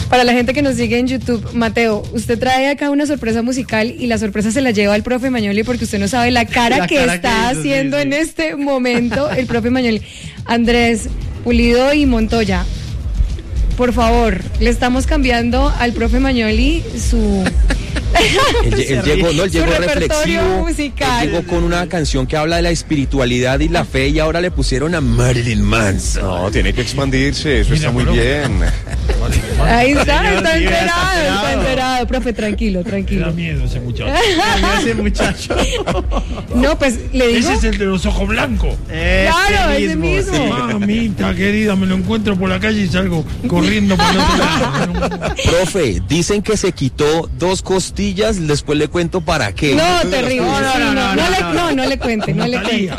Para la gente que nos sigue en YouTube, Mateo, usted trae acá una sorpresa musical y la sorpresa se la lleva el profe Magnoli porque usted no sabe la cara que está haciendo en este momento el profe Magnoli. Andrés, Pulido y Montoya, por favor, le estamos cambiando al profe Magnoli su... Él llegó reflexivo, musical. Él llegó con una canción que habla de la espiritualidad y la fe y ahora le pusieron a Marilyn Manson. No, tiene que expandirse, eso está muy bien. Ahí está enterado, profe, tranquilo. Me da miedo ese muchacho. No, pues le digo. Ese es el de los ojos blancos. Claro, ese mismo. Sí. Mamita querida, me lo encuentro por la calle y salgo corriendo por el otro lado. Profe, dicen que se quitó 2 costillas, después le cuento para qué. No, terrible. No le cuente. No.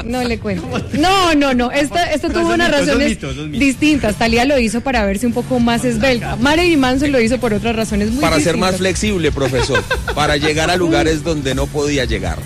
Esto tuvo unas razones distintas. Talía lo hizo para verse un poco más esbelta. Marilyn Manson lo hizo por otras razones muy para distintas. ser más flexible, profesor, para llegar a lugares donde no podía llegar.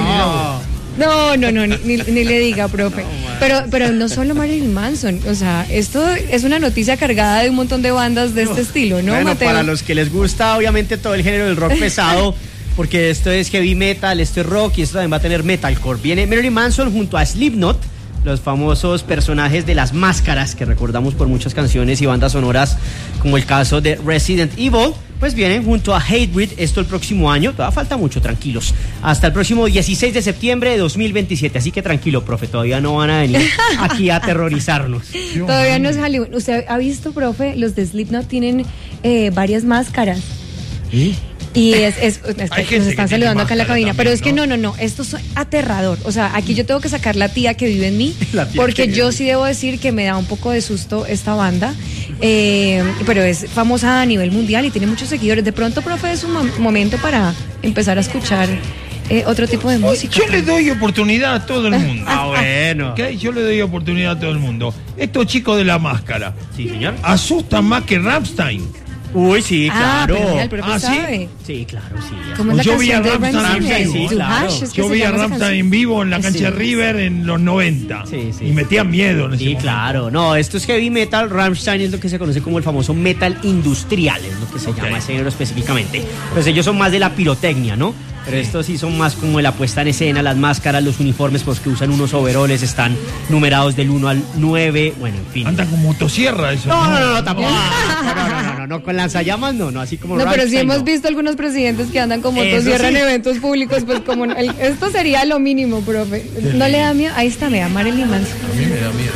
No, ni le diga, profe. Pero no solo Marilyn Manson, o sea, esto es una noticia cargada de un montón de bandas de este estilo, ¿no, bueno, Mateo? Para los que les gusta, obviamente, todo el género del rock pesado, porque esto es heavy metal, esto es rock y esto también va a tener metalcore. Viene Marilyn Manson junto a Slipknot, los famosos personajes de las máscaras que recordamos por muchas canciones y bandas sonoras, como el caso de Resident Evil. Pues vienen junto a Hatebreed, esto el próximo año, todavía falta mucho, tranquilos, hasta el próximo 16 de septiembre de 2027, así que tranquilo, profe, todavía no van a venir aquí a aterrorizarnos. Todavía no es Hollywood. ¿Usted ha visto, profe? Los de Slipknot tienen varias máscaras. ¿Sí? Y nos están saludando acá en la cabina, pero es que no, esto es aterrador. O sea, aquí yo tengo que sacar la tía que vive en mí, porque yo sí debo decir que me da un poco de susto esta banda, pero es famosa a nivel mundial y tiene muchos seguidores. De pronto, profe, es un momento para empezar a escuchar otro tipo de música. Yo le doy oportunidad a todo el mundo. Bueno. ¿Okay? Yo le doy oportunidad a todo el mundo. Estos chicos de la máscara, Sí, señor. asustan más que Rammstein. Uy, sí, claro. Pero mira, el profe sabe. ¿Sí? Sí, claro, sí. ¿Cómo es la Yo vi a canción de Rammstein en vivo. Du Claro. Hash, es que Yo se vi a llama esa Rammstein canción. en vivo en la cancha Sí. de River en los 90. Sí. Y metía miedo en ese Sí, momento. claro. No, esto es heavy metal. Rammstein es lo que se conoce como el famoso metal industrial, es lo que se llama ese género específicamente. Pues ellos son más de la pirotecnia, ¿no? Pero estos sí son más como la puesta en escena, las máscaras, los uniformes, pues que usan unos overoles, están numerados del 1 al 9, bueno, en fin. Andan con motosierra eso. No, tampoco. No, con lanzallamas no, así como No, pero sí Rammstein, hemos no. visto algunos presidentes que andan como Eso motosierra sí. en eventos públicos, pues como esto sería lo mínimo, profe. ¿No le da miedo? Ahí está, me da Marilyn Manson. A mí me da miedo.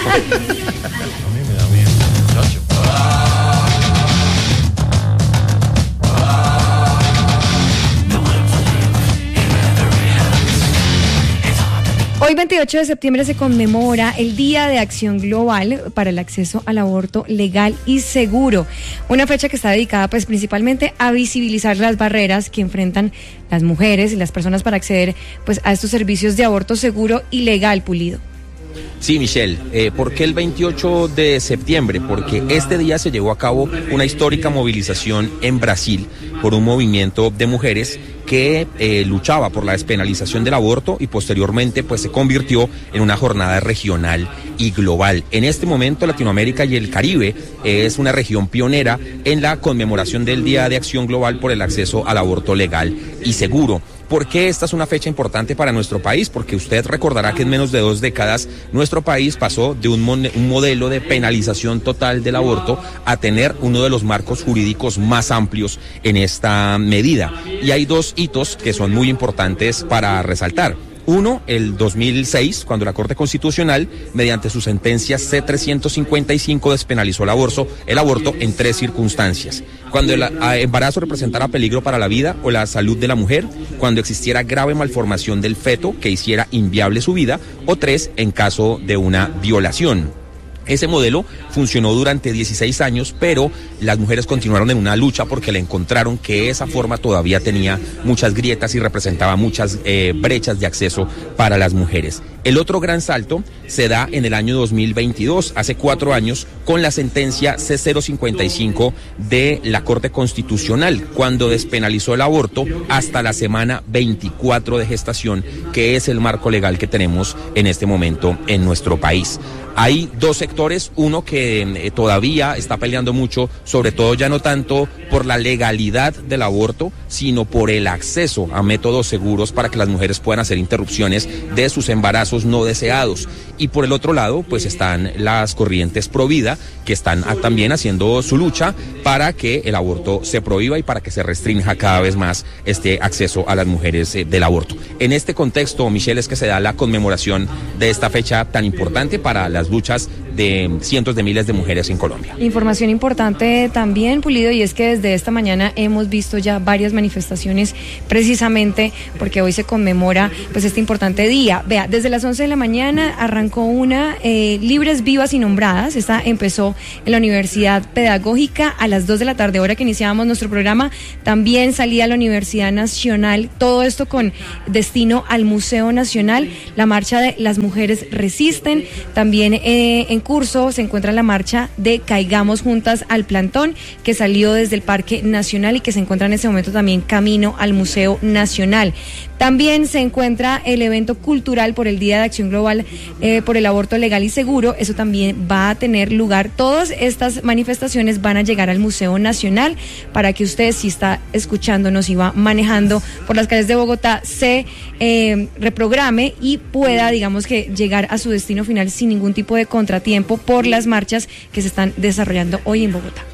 A mí me da miedo, muchacho. Hoy 28 de septiembre se conmemora el Día de Acción Global para el acceso al aborto legal y seguro. Una fecha que está dedicada pues principalmente a visibilizar las barreras que enfrentan las mujeres y las personas para acceder pues a estos servicios de aborto seguro y legal, Pulido. Sí, Michelle, ¿por qué el 28 de septiembre? Porque este día se llevó a cabo una histórica movilización en Brasil por un movimiento de mujeres que luchaba por la despenalización del aborto y posteriormente pues se convirtió en una jornada regional y global. En este momento Latinoamérica y el Caribe es una región pionera en la conmemoración del Día de Acción Global por el acceso al aborto legal y seguro. ¿Por qué esta es una fecha importante para nuestro país? Porque usted recordará que en menos de 2 décadas nuestro país pasó de un modelo de penalización total del aborto a tener uno de los marcos jurídicos más amplios en esta medida. Y hay 2 hitos que son muy importantes para resaltar. Uno, el 2006, cuando la Corte Constitucional, mediante su sentencia C-355, despenalizó el aborto en 3 circunstancias. Cuando el embarazo representara peligro para la vida o la salud de la mujer, cuando existiera grave malformación del feto que hiciera inviable su vida, o 3, en caso de una violación. Ese modelo funcionó durante 16 años, pero las mujeres continuaron en una lucha porque le encontraron que esa forma todavía tenía muchas grietas y representaba muchas brechas de acceso para las mujeres. El otro gran salto se da en el año 2022, hace 4 años, con la sentencia C-055 de la Corte Constitucional, cuando despenalizó el aborto hasta la semana 24 de gestación, que es el marco legal que tenemos en este momento en nuestro país. Hay 2 sectores, uno que que todavía está peleando mucho, sobre todo ya no tanto por la legalidad del aborto, sino por el acceso a métodos seguros para que las mujeres puedan hacer interrupciones de sus embarazos no deseados. Y por el otro lado, pues están las corrientes pro vida, que están también haciendo su lucha para que el aborto se prohíba y para que se restrinja cada vez más este acceso a las mujeres del aborto. En este contexto, Michelle, es que se da la conmemoración de esta fecha tan importante para las luchas de cientos de miles de mujeres en Colombia. Información importante también, Pulido, y es que desde esta mañana hemos visto ya varias manifestaciones precisamente porque hoy se conmemora pues este importante día. Vea, desde las 11 de la mañana arrancó una Libres, Vivas y Nombradas. Esta empezó en la Universidad Pedagógica a las 2 de la tarde, hora que iniciábamos nuestro programa. También salía a la Universidad Nacional, todo esto con destino al Museo Nacional. La marcha de Las Mujeres Resisten. También en curso se encuentra la marcha de Caigamos Juntas al Plantón, que salió desde el Parque Nacional y que se encuentra en este momento también camino al Museo Nacional. También se encuentra el evento cultural por el Día de Acción Global por el Aborto Legal y Seguro. Eso también va a tener lugar. Todas estas manifestaciones van a llegar al Museo Nacional para que usted, si está escuchándonos y va manejando por las calles de Bogotá, se reprograme y pueda, digamos que, llegar a su destino final sin ningún tipo de contratiempo por las marchas que se están desarrollando hoy en Bogotá.